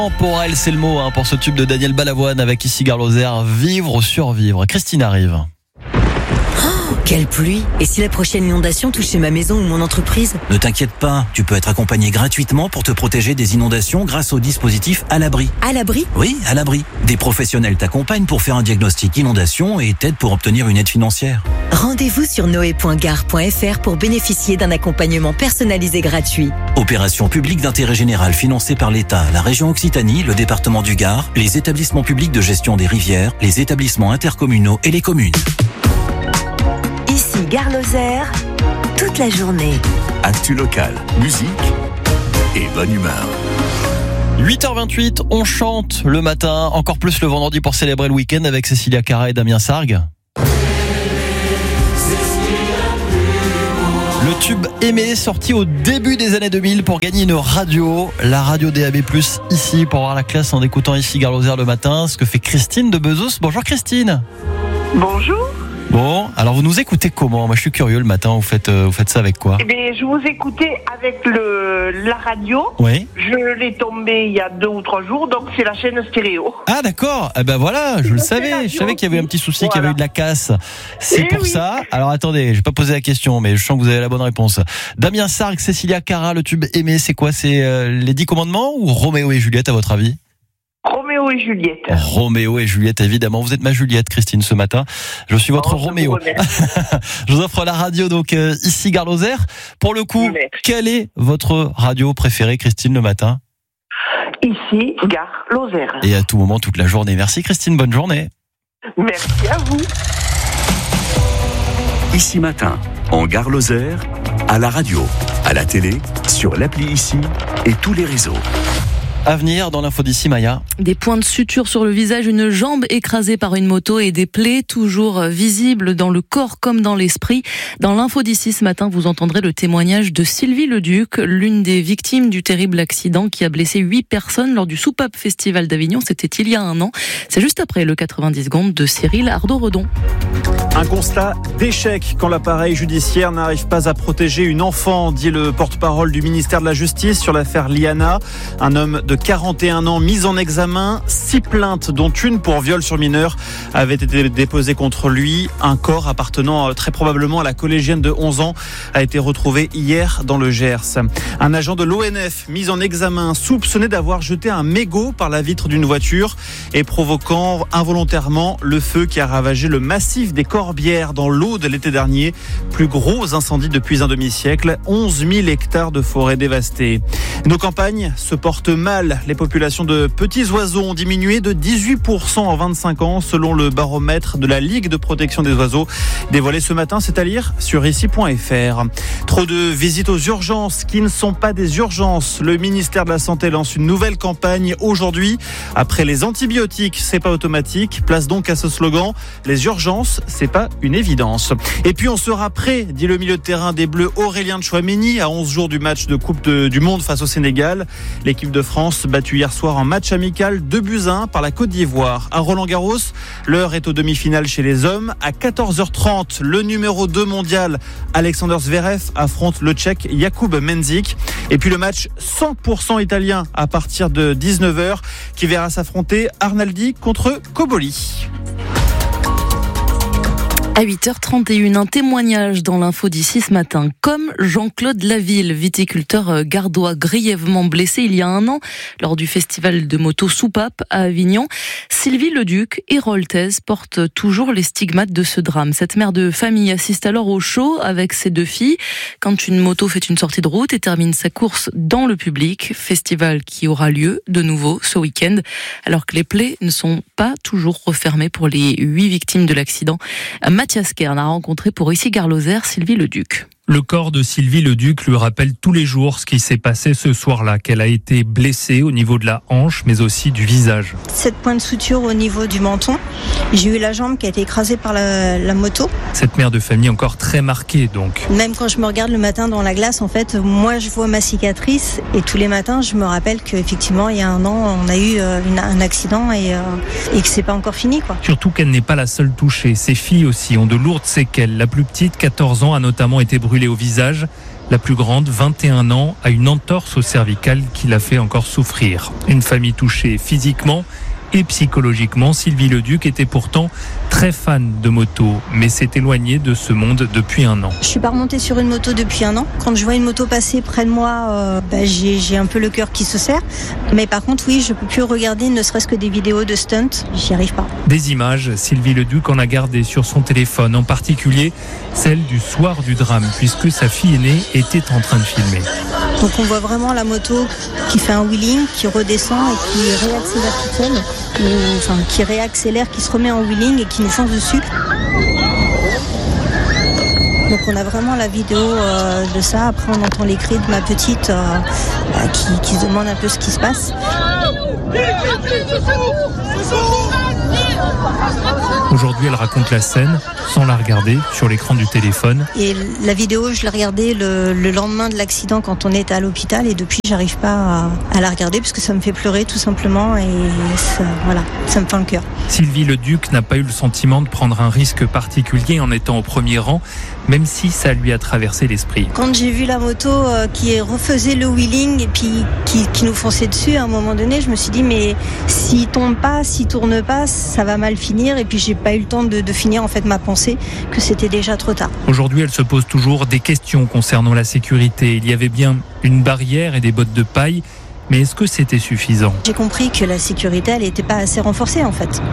Temporel, c'est le mot pour ce tube de Daniel Balavoine avec ici Gare Lozère, vivre ou survivre. Christine arrive. Quelle pluie! Et si la prochaine inondation touchait ma maison ou mon entreprise? Ne t'inquiète pas, tu peux être accompagné gratuitement pour te protéger des inondations grâce au dispositif À l'abri. À l'abri? Oui, À l'abri. Des professionnels t'accompagnent pour faire un diagnostic inondation et t'aident pour obtenir une aide financière. Rendez-vous sur noé.gare.fr pour bénéficier d'un accompagnement personnalisé gratuit. Opération publique d'intérêt général financée par l'État, la région Occitanie, le département du Gard, les établissements publics de gestion des rivières, les établissements intercommunaux et les communes. Ici Gare Lozère, toute la journée. Actu locale, musique et bonne humeur. 8h28, on chante le matin, encore plus le vendredi pour célébrer le week-end avec Cécilia Cara et Damien Sargue. Le tube Aimé, sorti au début des années 2000 pour gagner une radio, la radio DAB+, ici, pour avoir la classe en écoutant ici Gare Lozère le matin, ce que fait Christine de Bezos. Bonjour Christine. Bonjour. Bon, alors vous nous écoutez comment? Moi je suis curieux le matin, vous faites ça avec quoi? Eh bien, je vous écoutais avec la radio. Oui. Je l'ai tombé il y a 2 ou 3 jours, donc c'est la chaîne stéréo. Ah d'accord, eh ben voilà, je le savais, je savais qu'il y avait un petit souci, qu'il y avait eu de la casse. C'est pour ça. Alors attendez, je vais pas poser la question, mais je sens que vous avez la bonne réponse. Damien Sargue, Cécilia Cara, le tube Aimé, c'est quoi? C'est les 10 commandements ou Roméo et Juliette à votre avis? Roméo et Juliette. Roméo et Juliette, évidemment. Vous êtes ma Juliette, Christine, ce matin. Je suis votre Roméo. Je vous offre la radio, donc, ici, Gare Lozère. Pour le coup, quelle est votre radio préférée, Christine, le matin? Ici, Gare Lozère. Et à tout moment, toute la journée. Merci, Christine. Bonne journée. Merci à vous. Ici matin, en Gare Lozère, à la radio, à la télé, sur l'appli Ici et tous les réseaux. À venir dans l'info d'ici, Maya. Des points de suture sur le visage, une jambe écrasée par une moto et des plaies toujours visibles dans le corps comme dans l'esprit. Dans l'info d'ici ce matin, vous entendrez le témoignage de Sylvie Leduc, l'une des victimes du terrible accident qui a blessé 8 personnes lors du Soupape Festival d'Avignon. C'était il y a un an. C'est juste après le 90 secondes de Cyril Ardo-Redon. Un constat d'échec quand l'appareil judiciaire n'arrive pas à protéger une enfant, dit le porte-parole du ministère de la Justice sur l'affaire Liana. Un homme de 41 ans mis en examen, 6 plaintes dont une pour viol sur mineur avaient été déposées contre lui. Un corps appartenant très probablement à la collégienne de 11 ans a été retrouvé hier dans le Gers. Un agent de l'ONF mis en examen, soupçonné d'avoir jeté un mégot par la vitre d'une voiture et provoquant involontairement le feu qui a ravagé le massif des Corbières dans l'Aude l'été dernier. Plus gros incendie depuis un demi-siècle, 11 000 hectares de forêt dévastés. Nos campagnes se portent mal. Les populations de petits oiseaux ont diminué de 18% en 25 ans selon le baromètre de la Ligue de protection des oiseaux dévoilé ce matin, c'est à lire sur ici.fr. Trop de visites aux urgences qui ne sont pas des urgences. Le ministère de la Santé lance une nouvelle campagne aujourd'hui. Après les antibiotiques, c'est pas automatique. Place donc à ce slogan, les urgences, c'est pas une évidence. Et puis on sera prêt, dit le milieu de terrain des Bleus Aurélien Tchouaméni, à 11 jours du match de Coupe du Monde face au Sénégal. L'équipe de France battue hier soir en match amical 2-1 par la Côte d'Ivoire. À Roland-Garros, l'heure est aux demi-finales chez les hommes. À 14h30, le numéro 2 mondial Alexander Zverev affronte le Tchèque Jakub Mensik. Et puis le match 100% italien à partir de 19h qui verra s'affronter Arnaldi contre Cobolli. À 8h31, un témoignage dans l'info d'ici ce matin. Comme Jean-Claude Laville, viticulteur gardois grièvement blessé il y a un an lors du festival de moto Soupape à Avignon, Sylvie Leduc et Roltez portent toujours les stigmates de ce drame. Cette mère de famille assiste alors au show avec ses 2 filles quand une moto fait une sortie de route et termine sa course dans le public. Festival qui aura lieu de nouveau ce week-end alors que les plaies ne sont pas toujours refermées pour les 8 victimes de l'accident. Mathias Kern a rencontré pour ici Gare Lozère Sylvie Leduc. Le corps de Sylvie Leduc lui rappelle tous les jours ce qui s'est passé ce soir-là, qu'elle a été blessée au niveau de la hanche, mais aussi du visage. 7 points de suture au niveau du menton. J'ai eu la jambe qui a été écrasée par la moto. Cette mère de famille encore très marquée, donc. Même quand je me regarde le matin dans la glace, en fait, moi je vois ma cicatrice et tous les matins je me rappelle qu'effectivement il y a un an on a eu un accident et que c'est pas encore fini, quoi. Surtout qu'elle n'est pas la seule touchée. Ses filles aussi ont de lourdes séquelles. La plus petite, 14 ans, a notamment été brûlée au visage. La plus grande, 21 ans, a une entorse au cervical qui la fait encore souffrir. Une famille touchée physiquement et psychologiquement. Sylvie Leduc était pourtant très fan de moto, mais s'est éloignée de ce monde depuis 1 an. Je suis pas remontée sur une moto depuis 1 an. Quand je vois une moto passer près de moi, j'ai un peu le cœur qui se serre. Mais par contre, oui, je peux plus regarder ne serait-ce que des vidéos de stunt. J'y arrive pas. Des images, Sylvie Leduc en a gardé sur son téléphone, en particulier celle du soir du drame, puisque sa fille aînée était en train de filmer. Donc on voit vraiment la moto qui fait un wheeling, qui redescend et qui réaccélère toute seule. Qui réaccélère, qui se remet en wheeling et qui nous fonce dessus. Donc on a vraiment la vidéo de ça. Après on entend les cris de ma petite qui se demande un peu ce qui se passe. Aujourd'hui, elle raconte la scène sans la regarder sur l'écran du téléphone. Et la vidéo, je l'ai regardée le lendemain de l'accident quand on était à l'hôpital et depuis, j'arrive pas à la regarder parce que ça me fait pleurer tout simplement et ça me fend le cœur. Sylvie Leduc n'a pas eu le sentiment de prendre un risque particulier en étant au premier rang, même si ça lui a traversé l'esprit. Quand j'ai vu la moto qui refaisait le wheeling et puis qui nous fonçait dessus, à un moment donné, je me suis dit mais s'il tombe pas, s'il tourne pas, ça va mal finir. Et puis j'ai pas eu le temps de finir en fait ma pensée que c'était déjà trop tard. Aujourd'hui, elle se pose toujours des questions concernant la sécurité. Il y avait bien une barrière et des bottes de paille, mais est-ce que c'était suffisant ? J'ai compris que la sécurité, elle n'était pas assez renforcée en fait.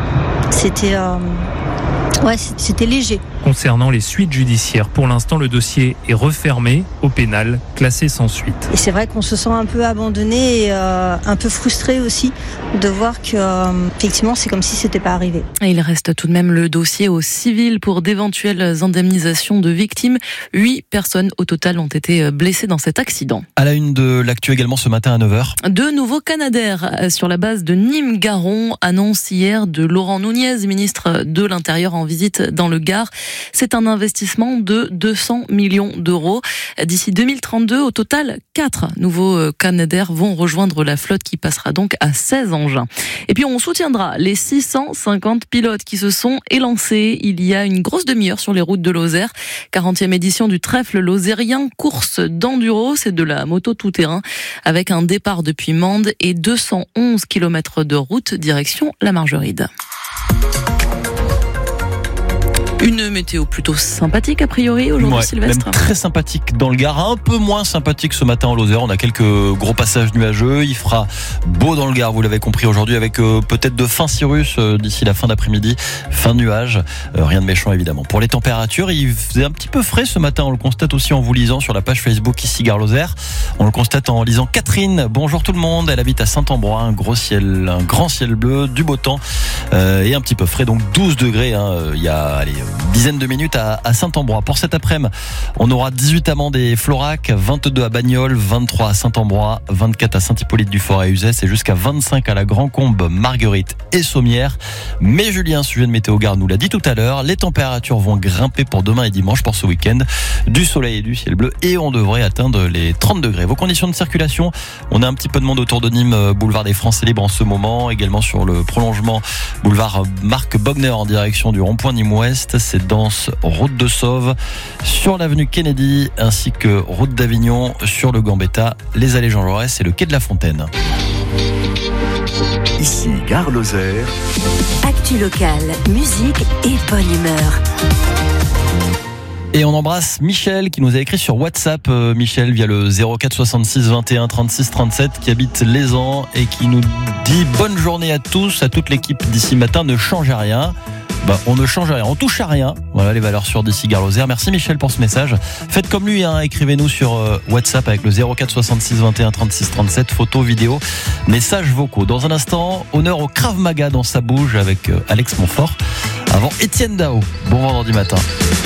C'était léger. Concernant les suites judiciaires, pour l'instant, le dossier est refermé au pénal, classé sans suite. Et c'est vrai qu'on se sent un peu abandonné et un peu frustré aussi de voir que effectivement, c'est comme si c'était pas arrivé. Et il reste tout de même le dossier au civil pour d'éventuelles indemnisations de victimes. 8 personnes au total ont été blessées dans cet accident. À la une de l'actu également ce matin à 9h. 2 nouveaux Canadair sur la base de Nîmes-Garon, annonce hier de Laurent Nunez, ministre de l'Intérieur en visite dans le Gard. C'est un investissement de 200 millions d'euros. D'ici 2032, au total, 4 nouveaux Canadair vont rejoindre la flotte qui passera donc à 16 engins. Et puis on soutiendra les 650 pilotes qui se sont élancés il y a une grosse demi-heure sur les routes de Lozère. 40e édition du trèfle lozérien, course d'enduro, c'est de la moto tout-terrain avec un départ depuis Mende et 211 km de route direction la Margeride. Une météo plutôt sympathique a priori aujourd'hui, Sylvestre. Même très sympathique dans le Gard, un peu moins sympathique ce matin en Lozère. On a quelques gros passages nuageux. Il fera beau dans le Gard, vous l'avez compris aujourd'hui, avec peut-être de fins cirrus d'ici la fin d'après-midi, fin de nuages. Rien de méchant évidemment. Pour les températures, il faisait un petit peu frais ce matin. On le constate aussi en vous lisant sur la page Facebook ici Gare Lozère. On le constate en lisant Catherine. Bonjour tout le monde. Elle habite à Saint-Ambrois. Un grand ciel bleu, du beau temps et un petit peu frais. Donc 12 degrés. Il y a une dizaine de minutes à Saint-Ambrois. Pour cet après-midi, on aura 18 à Mende et Florac, 22 à Bagnols, 23 à Saint-Ambrois, 24 à Saint-Hippolyte-du-Fort et Uzès et jusqu'à 25 à la Grand-Combe, Marguerite et Sommières. Mais Julien, sujet de Météo Gare, nous l'a dit tout à l'heure, les températures vont grimper pour demain et dimanche pour ce week-end. Du soleil et du ciel bleu et on devrait atteindre les 30 degrés. Vos conditions de circulation, on a un petit peu de monde autour de Nîmes, boulevard des Français libres en ce moment, également sur le prolongement boulevard Marc Bogner en direction du rond-point Nîmes-Ouest. C'est dense, route de Sauve sur l'avenue Kennedy ainsi que route d'Avignon sur le Gambetta, les allées Jean Jaurès et le quai de la Fontaine. Ici Gare Lozère. Actu locale, musique et bonne humeur. Et on embrasse Michel qui nous a écrit sur WhatsApp, Michel via le 04 66 21 36 37 qui habite Lézan et qui nous dit bonne journée à tous, à toute l'équipe d'ici matin, ne changez rien. On ne change rien, on touche à rien. Voilà les valeurs sûres d'ici Gare Lozère. Merci Michel pour ce message. Faites comme lui, écrivez-nous sur WhatsApp avec le 04 66 21 36 37, photos, vidéos, messages vocaux. Dans un instant, honneur au Krav Maga dans sa bouge avec Alex Montfort. Avant Étienne Dao. Bon vendredi matin.